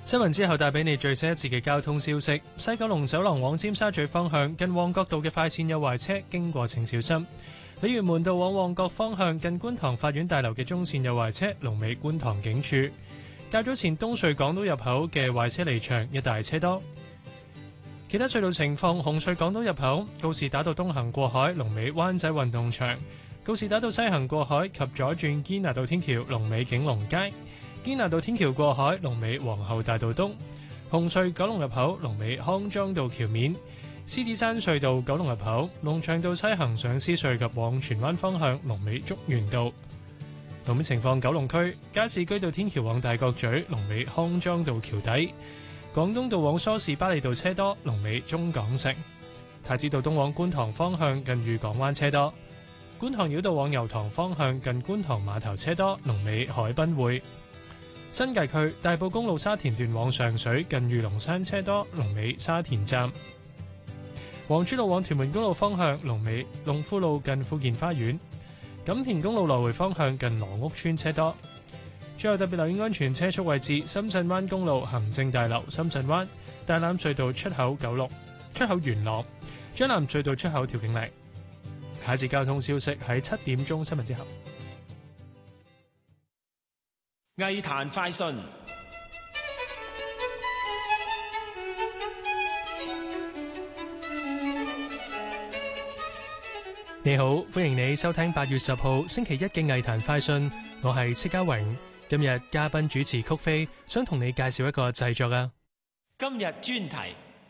新聞之後帶俾你最新一節嘅交通消息。西九龍走廊往尖沙咀方向近旺角道嘅快線有壞車，經過請小心。鯉魚門道往旺角方向近觀塘法院大樓嘅中線有壞車，龍尾觀塘警署。較早前東隧港島入口嘅壞車離場，一帶車多。其他隧道情況：紅隧港島入口告士打道東行過海，龍尾灣仔運動場；告士打道西行過海及左轉堅拿道天橋，龍尾景隆街。堅拿道天橋過海，龍尾皇后大道東；紅隧九龍入口，龍尾康莊道橋面；獅子山隧道九龍入口，龍翔道西行上獅隧及往荃灣方向，龍尾竹園道。路面情況：九龍區加士居道天橋往大角咀，龍尾康莊道橋底；廣東道往梳士巴利道車多，龍尾中港城；太子道東往觀塘方向近裕港灣車多；觀塘繞道往油塘方向近觀塘碼頭車多，龍尾海濱會。新界區大埔公路沙田段往上水近御龍山車多，龍尾沙田站；黃珠路往屯門公路方向，龍尾龍富路近富健花園；錦田公路來回方向近羅屋村車多。最後特別留意安全車速位置：深圳灣公路行政大樓深圳灣、大欖隧道出口九龍、出口元朗、將藍隧道出口調景嶺。下一節交通消息喺7點鐘新聞之後。 藝壇快訊， 你好，歡迎你收聽8月10號星期一嘅藝壇快訊，我係戚家榮。今日嘉賓主持曲飛，想同你介紹一個製作啊。 今日專題，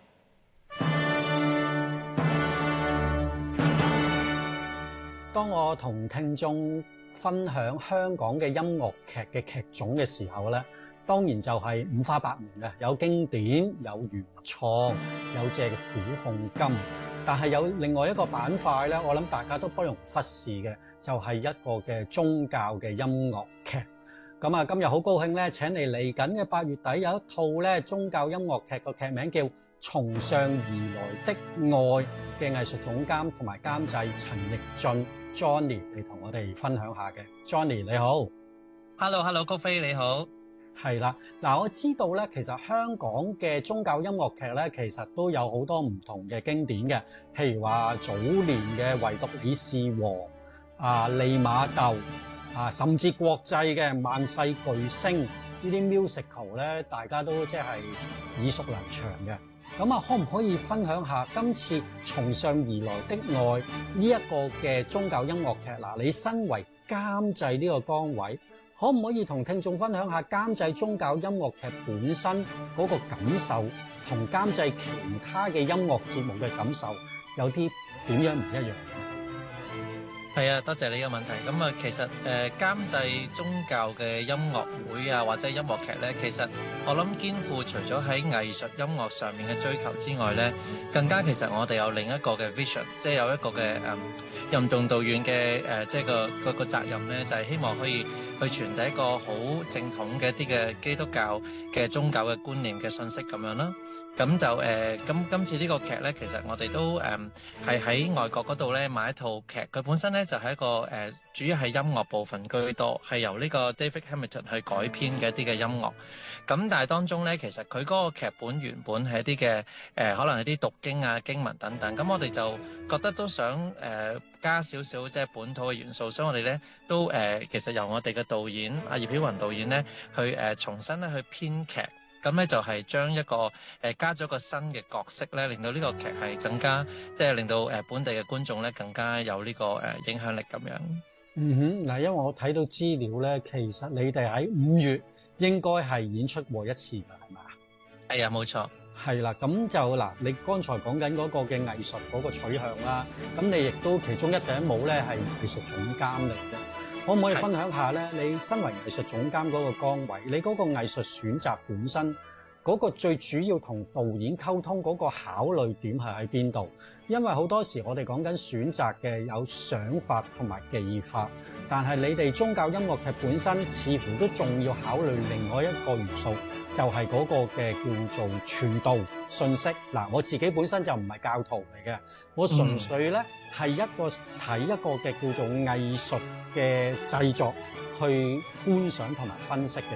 當我同聽眾分享香港嘅音樂劇嘅劇種嘅時候呢，當然就係五花八門嘅，有經典，有原創，有隻古鳳金。但係有另外一個板塊呢，我諗大家都不容忽視嘅，就係一個嘅宗教嘅音樂劇。咁啊，今日好高興呢，請嚟嚟緊嘅8月底有一套呢宗教音樂劇，個劇名叫《從上而來的愛》嘅藝術總監同埋監製陳奕俊 Johnny 嚟同我哋分享下嘅。Johnny 你好。 Hello 曲飛你好。 係啦，嗱，我知道咧，其實香港嘅宗教音樂劇咧，其實都有好多唔同嘅經典嘅，譬如話早年嘅唯獨你是王啊、利瑪竇啊，甚至國際嘅萬世巨星呢啲 musical 咧，大家都即係耳熟能詳嘅。咁啊，可唔可以分享下今次從上而來的愛呢一個嘅宗教音樂劇？嗱，你身為監製呢個崗位，可唔可以同聽眾分享下監製宗教音樂劇本身嗰個感受，同監製其他嘅音樂節目嘅感受有啲點樣唔一樣？ 係啊，多謝你嘅問題。咁啊，其實監製宗教嘅音樂會啊，或者音樂劇咧，其實我諗肩負除咗喺藝術音樂上面嘅追求之外咧，更加其實我哋有另一個嘅 vision， 即係有一個嘅任重道遠嘅即係個責任咧，就係希望可以去傳遞一個好正統嘅一啲嘅基督教嘅宗教嘅觀念嘅信息咁樣啦。咁就咁今次呢個劇咧，其實我哋都係喺外國嗰度咧買一套劇，佢本身咧就係一個主要係音樂部分居多，係由呢個 David Hamilton 去改編嘅一啲嘅音樂。咁但係當中咧，其實佢嗰個劇本原本係一啲嘅可能係啲讀經啊、經文等等。咁我哋就覺得都想加少少即係本土嘅元素，所以我哋咧都其實由我哋嘅導演阿葉曉雲導演咧去重新咧去編劇。咁咧就係將一個加咗個新嘅角色咧，令到呢個劇係更加即係令到本地嘅觀眾咧更加有呢個影響力咁樣。 嗱，因為我睇到資料咧，其實你哋喺5月應該係演出過一次㗎，係咪啊？ 係啊，冇錯。 係啦，咁就嗱，你剛才講緊嗰個嘅藝術嗰個取向啦，咁你亦都其中一頂帽咧係藝術總監嚟嘅。可唔可以分享下咧？你身為藝術總監嗰個崗位，你嗰個藝術選擇本身嗰個最主要同導演溝通嗰個考慮點係喺邊度？因為好多時我哋講緊選擇嘅有想法同埋技法，但係你哋宗教音樂劇本身似乎都仲要考慮另外一個元素，就係嗰個嘅叫做傳導信息。嗱，我自己本身就唔係教徒嚟嘅，我純粹咧係一個睇一個嘅叫做藝術嘅製作去觀賞同埋分析嘅啫。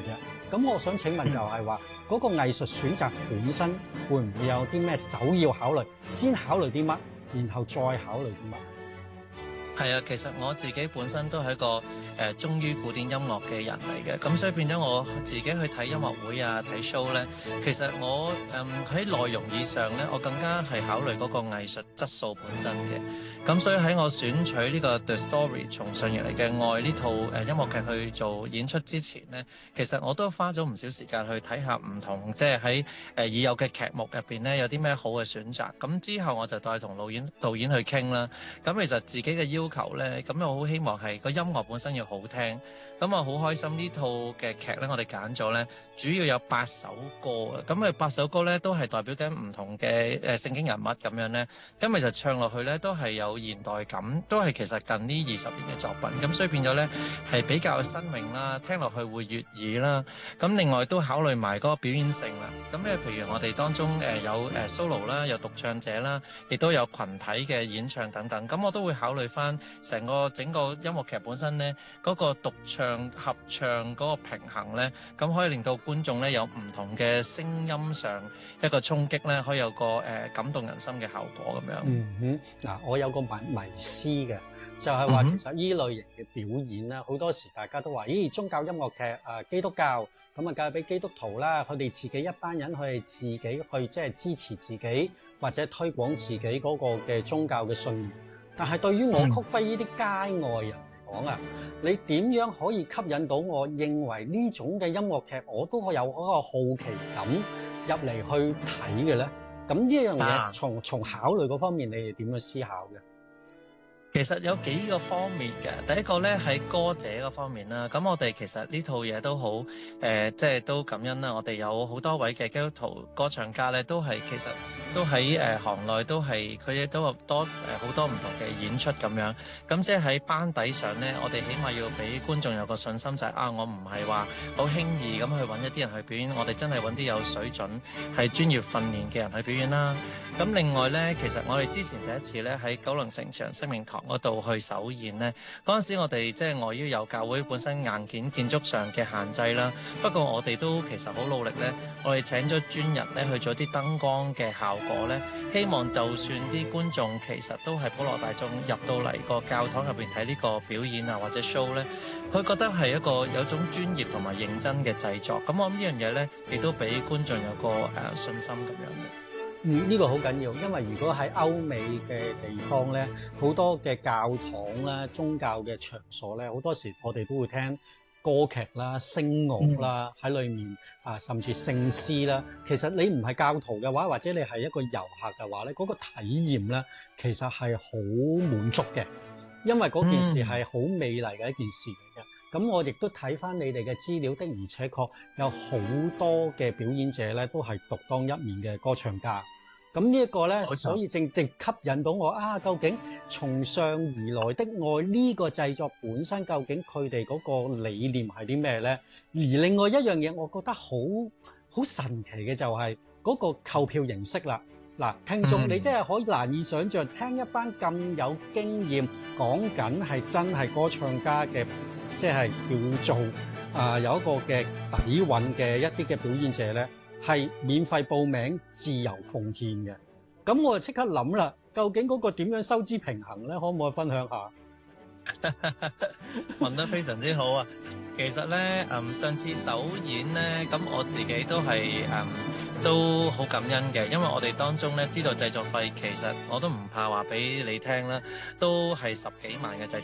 咁我想請問就係話嗰個藝術選擇本身會唔會有啲咩首要考慮？先考慮啲乜，然後再考慮啲乜？ 係啊，其實我自己本身都係一個忠於古典音樂嘅人嚟嘅，咁所以變咗我自己去睇音樂會啊、睇 show 咧，其實我喺內容以上咧，我更加係考慮嗰個藝術質素本身嘅。咁所以喺我選取呢個 The Story 從上而嚟嘅愛呢套音樂劇去做演出之前咧，其實我都花咗唔少時間去睇下唔同，即係喺已有嘅劇目入邊咧有啲咩好嘅選擇。咁之後我就再同導演去傾啦。咁其實自己嘅要求咧，咁我好希望係個音樂本身要好聽。咁我好開心呢套嘅劇咧，我哋揀咗咧，主要有8首歌啊。咁佢8首歌咧都係代表緊唔同嘅聖經人物咁樣咧。咁其實唱落去咧都係有現代感，都係其實近呢20年嘅作品。咁所以變咗咧係比較新穎啦，聽落去會悅耳啦。咁另外都考慮埋嗰個表演性啦。咁譬如我哋當中有solo 啦，有獨唱者啦，亦都有群體嘅演唱等等。咁我都會考慮翻整個音樂劇本身咧嗰個獨唱合唱嗰個平衡咧，咁可以令到觀眾咧有唔同嘅聲音上一個衝擊咧，可以有個感動人心嘅效果咁樣。 嗱，我有個迷思嘅，就係話其實呢類型嘅表演咧，好多時大家都話，咦，宗教音樂劇基督教咁啊，教俾基督徒啦，佢哋自己一班人去自己去即係支持自己或者推廣自己嗰個嘅宗教嘅信念。但係對於我曲飛呢啲街外人嚟講啊，你點樣可以吸引到我認為呢種嘅音樂劇我都有嗰個好奇感入嚟去睇嘅咧？咁呢樣嘢從考慮嗰方面，你哋點樣思考嘅？ 其實有幾個方面嘅，第一個咧喺歌者嗰方面啦。咁我哋其實呢套嘢都好即係都感恩啦。我哋有好多位嘅基督徒歌唱家咧，都係其實都喺行內都係佢哋都有好多唔同嘅演出咁樣。咁即係喺班底上咧，我哋起碼要俾觀眾有個信心，就係我唔係話好輕易咁去揾一啲人去表演，我哋真係揾啲有水準、係專業訓練嘅人去表演啦。咁另外咧，其實我哋之前第一次咧喺九龍城市人生命堂嗰度去首演呢，嗰陣時我哋即係礙於有教會本身硬件建築上嘅限制啦。不過我哋都其實好努力呢，我哋請咗專人呢去做啲燈光嘅效果呢，希望就算啲觀眾其實都係普羅大眾入到嚟個教堂入邊睇呢個表演啊或者 show 呢，佢覺得係一個有種專業同埋認真嘅製作。咁我諗呢樣嘢呢，亦都俾觀眾有個信心咁樣嘅。 呢個好緊要，因為如果喺歐美嘅地方咧，好多嘅教堂啦、宗教嘅場所咧，好多時我哋都會聽歌劇啦、聲樂啦喺裏面甚至聖詩啦。其實你唔係教徒嘅話，或者你係一個遊客嘅話咧，嗰個體驗咧其實係好滿足嘅，因為嗰件事係好美麗嘅一件事嚟嘅。咁我亦都睇翻你哋嘅資料，的而且確有好多嘅表演者咧，都係獨當一面嘅歌唱家。咁呢一個咧，所以正吸引到我究竟從上而來的愛呢個製作本身，究竟佢哋嗰個理念係啲咩咧？而另外一樣嘢，我覺得好神奇嘅就係嗰個購票形式啦。嗱，聽眾你真係可以難以想像，聽一班咁有經驗講緊係真係歌唱家嘅，即係叫做有一個嘅底蘊嘅一啲嘅表演者咧，係免費報名、自由奉獻嘅。咁我就即刻諗啦，究竟嗰個點樣收支平衡咧？可唔可以分享下？ 問得非常之好啊！其實咧，上次首演咧，咁我自己都係都好感恩嘅，因為我哋當中咧知道製作費，其實我都唔怕話俾你聽啦，都係10幾萬嘅製作